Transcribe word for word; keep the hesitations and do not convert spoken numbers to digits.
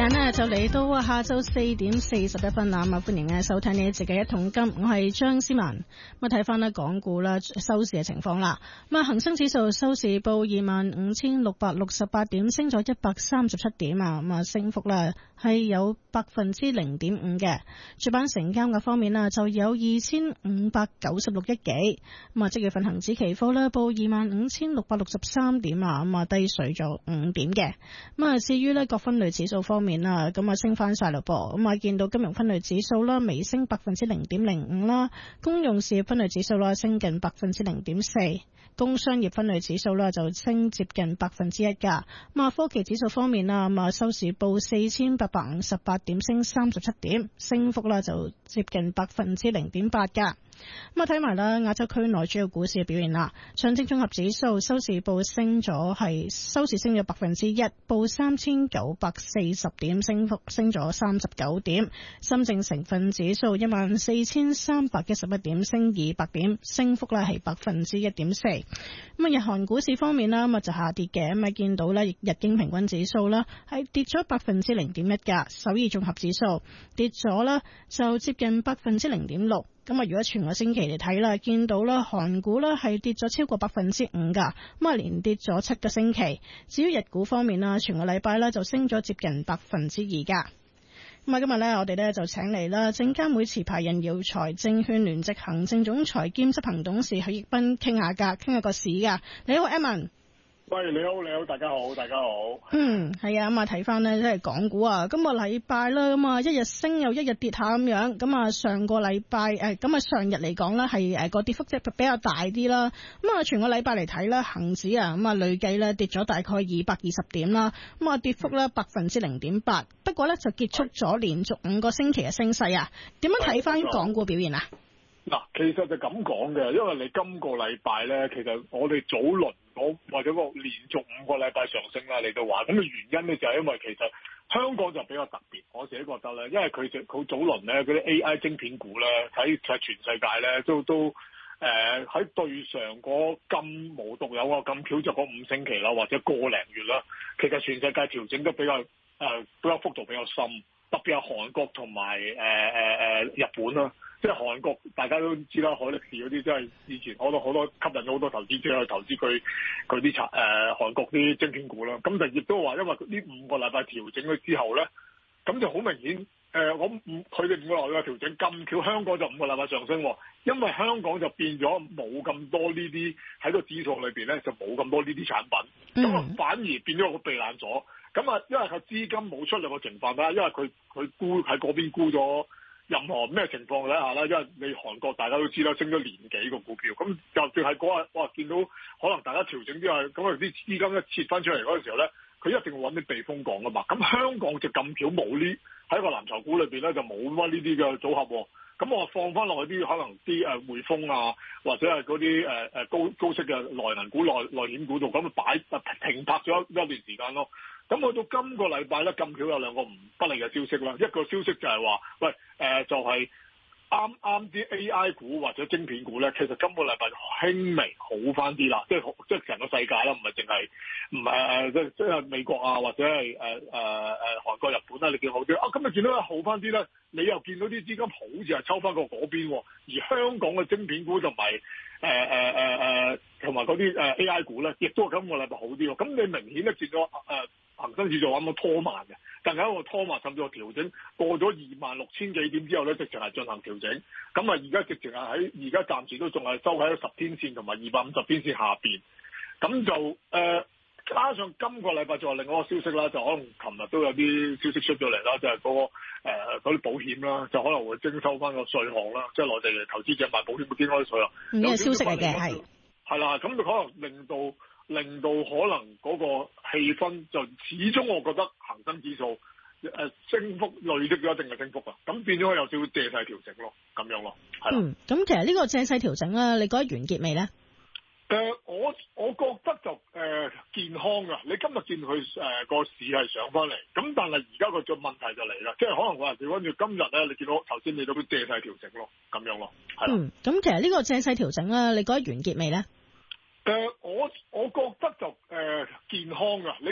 間呢就嚟到下晝四點四十一分啦，咁啊歡迎咧收聽呢一節嘅一桶金，我係張思文。咁啊睇翻咧港股啦收市嘅情況啦，咁啊恒生指數收市報二萬五千六百六十八點，升咗一百三十七點啊，咁啊升幅咧係有百分之零點五嘅。主板成交額方面啦，就有二千五百九十六億幾。咁啊即月份恒指期貨咧報二萬五千六百六十三點啊，咁啊低水咗五點嘅。咁啊至於咧各分類指數方面啦，咁啊升翻晒咯噃，咁啊見到金融分類指數啦，微升百分之零點零五啦，公用事業分類指數啦升近百分之零點四，工商業分類指數啦就升接近百分之一噶。咁啊科技指數方面啦，咁啊收市報四千八百五十八點，升三十七點，升幅啦就接近百分之零點八噶。咁啊睇埋啦亞洲區內主要股市嘅表現啦，上證綜合指數收市報升咗係收市升咗百分之一，報三千九百四十點，升幅升咗三十九點。深證成分指數一萬四千三百一十一點，升二百點，升幅咧係百分之一點四。咁啊日韓股市方面啦，咁啊就下跌嘅，咁啊見到咧日經平均指數啦係跌咗百分之零點一噶，首爾綜合指數跌咗啦就接近百分之零點六。咁啊，如果全個星期嚟睇啦，見到啦，韓股啦係跌咗超過百分之五噶，咁啊連跌咗七個星期。至於日股方面啦，全個禮拜咧就升咗接近百分之二噶。咁啊，今日咧我哋咧就請嚟啦，證監會持牌人耀才證券聯席行政總裁兼執行董事許繹彬傾下價，傾下個市噶。你好 ，Edmond。 喂，你好，你好，大家好，大家好。 嗯，係啊，咁啊睇翻呢，即係港股啊，今個禮拜啦，咁啊一日升又一日跌下咁樣，咁啊上個禮拜誒，咁啊上日嚟講咧係誒個跌幅即係比較大啲啦。咁啊全個禮拜嚟睇咧，恒指啊咁啊累計咧跌咗大概二百二十點啦，咁啊跌幅咧百分之零點八，不過咧就結束咗連續五個星期嘅升勢啊。點樣睇翻港股表現啊？ 嗱，其實就咁講嘅，因為你今個禮拜咧，其實我哋早輪嗰或者個連續五個禮拜上升啦，你都話咁嘅原因咧，就係因為其實香港就比較特別，我自己覺得咧，因為佢就好早輪咧嗰啲 A I 晶片股咧，喺喺全世界咧都都誒喺、呃、對上嗰咁無獨有啊咁巧就嗰五星期啦，或者個零月啦，其實全世界調整得比較誒、呃、比較幅度比較深，特別係韓國同埋誒誒誒日本啦。即係韓國，大家都知啦，海力士嗰啲真係以前好多好多吸引咗好多投資者去投資佢佢啲產誒韓國啲晶片股啦。咁就亦都話，因為呢五個禮拜調整咗之後咧，咁就好明顯誒、呃，我五佢哋五個禮拜調整咁巧，香港就五個禮拜上升，因為香港就變咗冇咁多呢啲喺個指數裏邊咧，就冇咁多呢啲產品，咁啊、嗯、反而變咗個避難所。咁啊，因為佢資金冇出嚟嘅情況啦，因為佢佢沽喺嗰邊沽咗。任何咩情況底下啦，因為你韓國大家都知啦，升咗年幾個股票，咁就算係嗰日哇見到可能大家調整之後，咁啊啲資金一撤翻出嚟嗰陣時候咧，佢一定會揾啲避風港噶嘛。咁香港就咁巧冇呢喺個藍籌股裏邊咧就冇乜呢啲嘅組合，咁我放翻落去啲可能啲誒匯豐啊，或者係嗰啲誒誒高高息嘅內銀股、內內險股度，咁啊擺停泊咗一段時間咯。咁去到今個禮拜咧，咁巧有兩個唔不利嘅消息啦。一個消息就係話，喂，誒、呃、就係啱啱啲 A I 股或者晶片股咧，其實今個禮拜輕微好翻啲啦，即係即係成個世界啦，唔係淨係唔係誒即係即係美國啊，或者係誒誒誒韓國、日本啦，你見好啲啊，咁你見到好翻啲咧，你又見到啲資金好似係抽翻過嗰邊，而香港嘅晶片股同埋誒誒誒誒同埋嗰啲誒 A I 股咧，亦都係今個禮拜好啲喎。咁你明顯咧見到誒。呃恒生指數啱啱拖慢嘅，但係一個拖慢甚至個調整過咗二萬六千幾點之後咧，直情係進行調整。咁啊，而家直情係喺而家暫時都仲係收喺十天線同埋二百五十天線下邊。咁就誒、呃、加上今個禮拜仲有另外一個消息啦，就可能琴日都有啲消息出咗嚟啦，就係、是、嗰、那個誒嗰啲保險啦，就可能會徵收翻個稅項啦，即係內地嘅投資者買保險會徵開啲稅啦。 呢個消息嚟嘅係係啦，咁就可能令到。令到可能嗰個氣氛就始終，我覺得恒生指數誒、呃、升幅累積咗一定嘅升幅啊，咁變咗有少少借勢調整咯，咁樣咯，係啦。嗯， 咁其實呢個借勢調整咧，你覺得完結未咧？ 誒、呃，我我覺得就誒、呃、健康㗎。你今日見佢誒個市係上翻嚟，咁但係而家個個問題就嚟啦，即係可能話調翻住今日咧，你見到頭先你到啲借勢調整咯，咁樣咯，係啦。 嗯，咁其實呢個借勢調整咧，你覺得完結未咧？ 誒、呃，我我覺得就誒、呃、健康㗎。你